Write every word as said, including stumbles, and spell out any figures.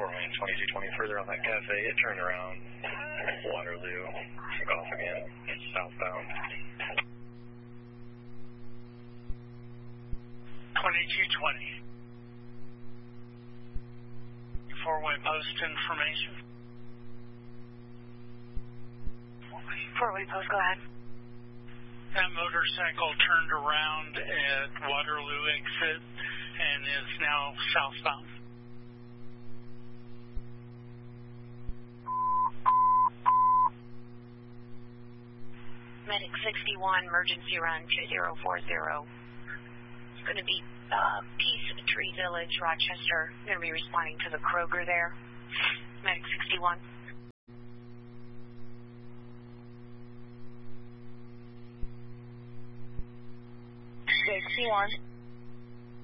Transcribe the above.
four one twenty-two twenty further on that cafe, it turned around, Waterloo, took off again, southbound. twenty-two twenty. Four-way post information. Four-way post, go ahead. That motorcycle turned around at Waterloo exit and is now southbound. Medic sixty-one, emergency run two zero four zero. It's going to be uh, Peace Tree Village, Rochester. Going to be responding to the Kroger there. Medic sixty-one. sixty-one.